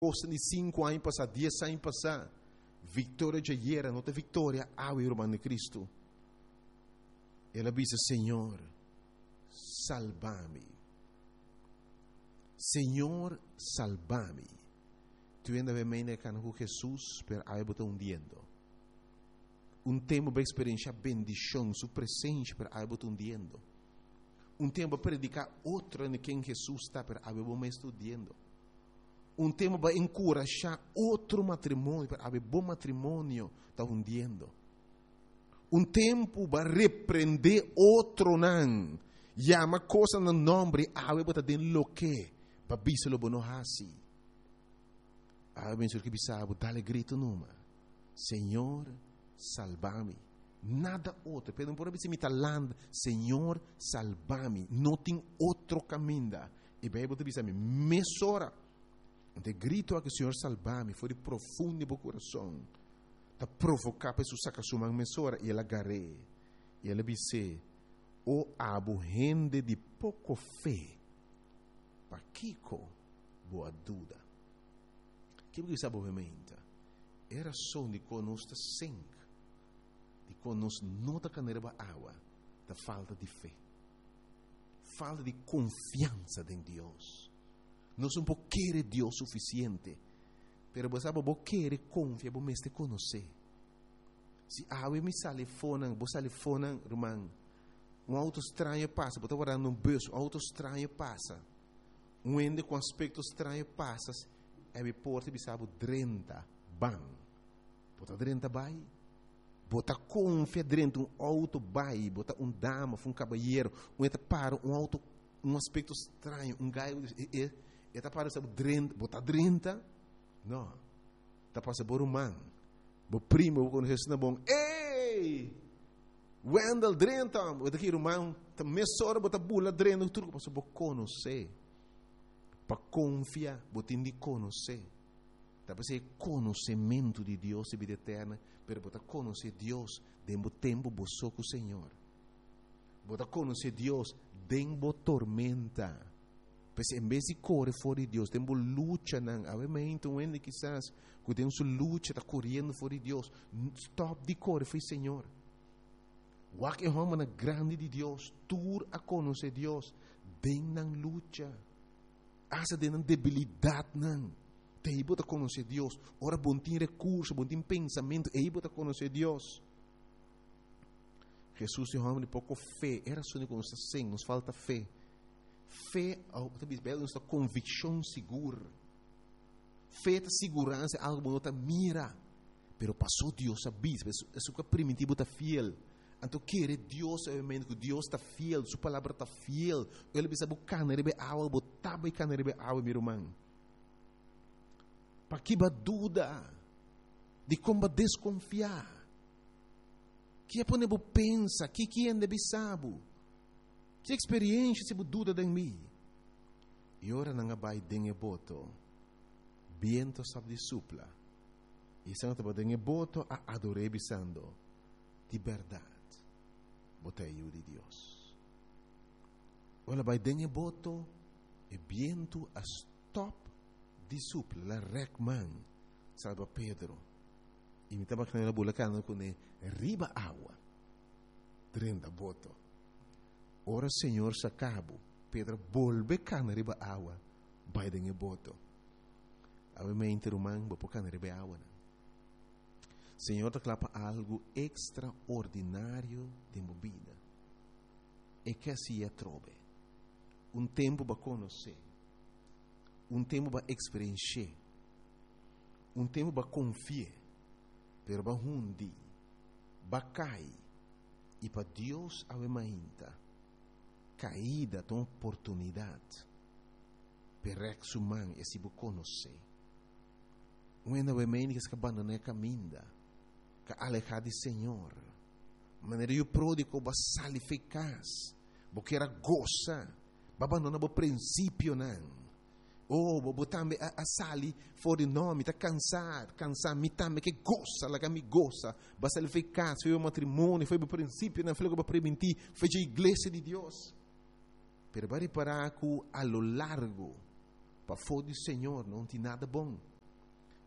coisa de 5 anos passar, 10 anos passar, vitória já era, não tem vitória, irmão de Cristo. Ela disse, Senhor, salva-me. Senhor, salva-me. Tu ainda vem me com Jesus, pero aí botou hundiendo. Tempo para experienciar bendição, sua presença, pero aí botou hundiendo. Tempo para predicar outra em quem Jesus está, pero aí botou me estudando. Tempo para encorajar outro matrimônio, pero aí bom matrimônio está hundiendo. Tempo para repreender outro não. Llama coisa no nome, aí botou dentro lo que, para biselo bono hasi. Aí ben sur que bisabo, dale grito numa. Senhor, salva-me. Nada outro. Pedro por abrir mita land, Senhor, salva-me. Não tem outro caminho. E bem, você diz a mim, mesora. De grito a que Senhor salva-me, foi profundo no coração. Tá provocar para sacar sua mão mesora e ela agarrei. E ela disse, o abo gente de pouco fé. Para Kiko, boa dúvida. Que você sabe obviamente? Era só de conosco sangue. De conosco não da caneira água, da falta de fé, falta de confiança em Deus. Nós não queremos Deus suficiente, pero você sabe querer confiar, você conhecer. Se água me sale fora, você sale fora, irmão, auto estranho passa, você está guardando bus, auto estranho passa, ende com aspecto estranho passa, é porta de sabe 30 bang, bota 30 vai. Bota confia dentro auto vai, bota dama, caballeiro, eta para auto, aspecto estranho, gaio, eta para sabe 30, bota 30, não, tá passa por man, bo primo, quando Jesus na bom, ei, Wendel 30, bota aqui irmão, tá mesora, bota bula 30, tudo passa por conhecer, para confiar, bota indi conhecer. Para ser conhecimento de Deus e vida eterna, pero para conhecer Deus dentro do tempo boçou com o Senhor. Para conhecer Deus dentro da tormenta. Porque em vez de correr fora de Deus, dentro da luta, obviamente, onde quizás, que tem sua luta, está correndo fora de Deus, stop de correr, foi Senhor. O que é uma grande de Deus, tur a conhecer Deus dentro da luta. Asa dentro da debilidade, não. Te bota conhecer Deus. Ora, bom tem recurso, bom tem pensamento. E bota conhecer Deus. Jesus é um homem de pouco fé. Era só que nos assim, nos falta fé. Fé, nos dá convicção segura. Fé é segurança, algo que não mira. Pero passou Deus a bis. Isso que é primitivo, está fiel. Então, querer Deus, obviamente, que Deus está fiel. Sua palavra está fiel. Ele precisa buscar, não é água, botar, não é água, meu irmão. Para que dúvida de como desconfiar, que é para pensa, que é de sabe, que experiência se dúvida de mim. E ora não vai dengue boto, viento sabe de supla, e se não te dengue boto a adorar bisando, de verdade, botei de Deus. Ora vai dengue boto, e viento a stop discípulo, la recman, salva Pedro. E me estava com a bulacana com riba água. 30 boto. Ora, Senhor, se acabo. Pedro, volve cana riba água. Vai dengue boto. Obviamente, irmão, vou cana riba água. Senhor, te clapa algo extraordinário de movida. E que assim é trobe. Tempo para conhecer. Tempo para experienciar, tempo para confiar, pero para hundi, para cair, e para Deus ainda caída de uma oportunidade, para que o man e se conhecer. Ainda obviamente que se abandona o caminho, que alejar do Senhor, maneira o pródigo vai sair eficaz, porque era goza, vai abandonar o princípio não. Botambe a sali fora nome, está cansar, me tambe que gosta, lá que me gosta, basta ele foi casa, foi o matrimônio, foi o princípio, não foi o para prevenir, foi a igreja de Deus. Pero vai reparar que a lo largo, para fora do Senhor, não tem nada bom.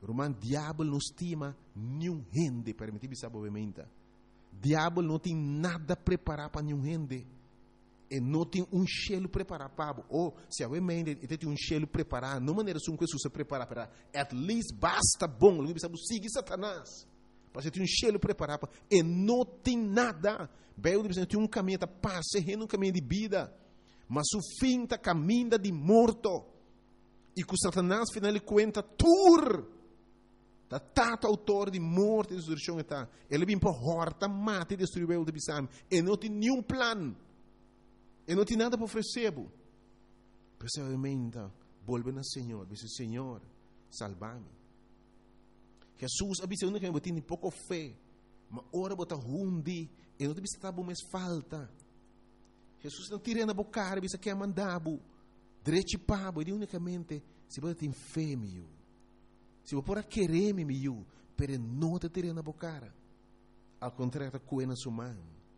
Roman, diabo não estima nenhum gente para me saber obviamente. Diabo não tem nada preparado para nenhum gente. E não tem cheiro preparado para. Ou se a mente tem cheiro preparado, não maneira que Jesus se prepara para. At least basta bom. Não precisa seguir Satanás. Para ter cheiro preparado. E não tem nada. Bem, tem caminho de paz, caminho de vida. Mas o fim está caminho de morto. E com Satanás, final de conta, tur. Está tato autor de morte e destruição. Ele vem para horta, mata e destruir o de Bissam. E não tem nenhum plano. E não tem nada para oferecer. Precisamente, volve ao Senhor. Diz: Senhor, salva-me. Jesus avisa que eu tenho pouco fé. Mas ora bota hundi. E não te precisa estar mais falta. Jesus não tira na boca, bisa que é mandado. Direito pabo, e unicamente, se você tem fé, meu. Se você pode querer, meu, pero não te tira na boca. Ao contrário, coe na sua mão.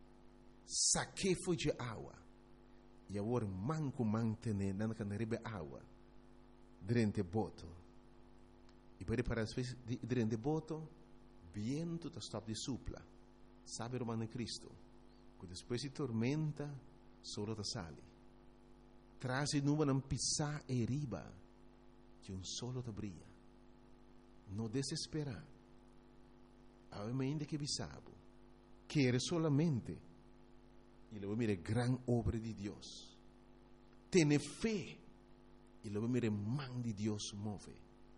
Saque foi de água. E agora, manco mantene, não can rebe água. Durante boto. E pode parar, durante boto, viento está stop de supla. Sabe, Romano em Cristo, que depois de tormenta, solo te sale. Traz e nuvem não pisar e riba, que solo te brilha. Não desesperar. Ainda que bisabo, quer solamente, e luego mire gran obra de Deus. Tiene fé, e luego mire man de Deus move.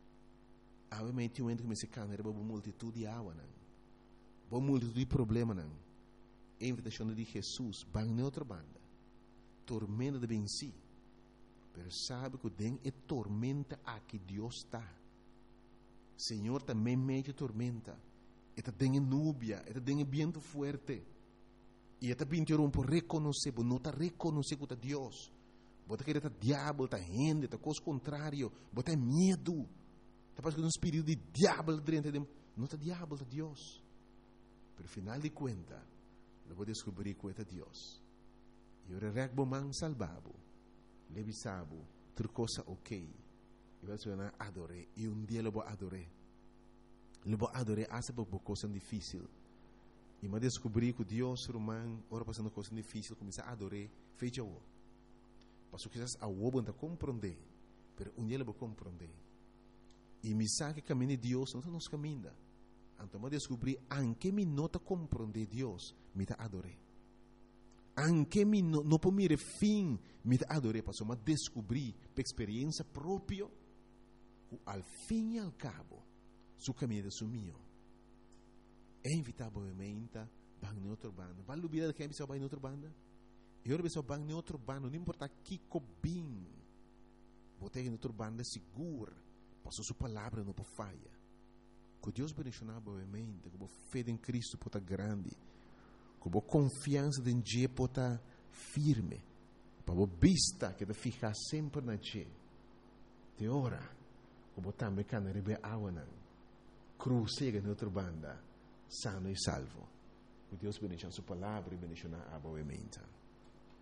Ainda que me se cana, era uma multitud de água, não. Uma multitud de problemas, não. A invitação de Jesus, vai na outra banda. Tormenta de venci. Pero sabe que tem é tormenta aqui Deus está. Senhor também meio tormenta. Eta tem núbia, eta tem vento forte. E eta pintou por reconhecer, não está reconhecer que é Deus. Bota que está diabo, está gente, está coisa contrário, bota medo. Está passando um espírito de diabo dentro de não está diabo, está Deus. Pero final de conta, eu vou descobrir que é Deus. E eu regbo man salvabo, levisabo, outra coisa ok. E vai se adorei. E dia eu vou adorar. Eu vou adorar até por coisa difícil. E eu descobri que Deus, romano, ora passando coisa difícil, começa a adorar, fecha o. Passo que a o não compreender, pero dia eu vou compreender. E me sabe que caminho de Deus não nos caminha. Então eu descobri, anche me nota compreender Deus, me ta adorei. Anche me não por mire fim, me ta adorei, passou a descobrir, por experiência própria, al fim e al cabo, su caminho é su mio. É invitavelmente, vai em outra banda. Vai lubir que é vai em outra banda? E agora vai em outra banda, não importa que cobim. Botei em outra banda seguro, passou sua palavra não pode falhar. Que Deus bendicionar obviamente, com a fé em Cristo pode grande, com a confiança em Deus pode firme, para a vista que te ficar sempre na Deus. De ora, como também can rebe água não, cruzega na outra banda, sano e salvo. Que Deus bendicionar sua palavra e bendicionar obviamente.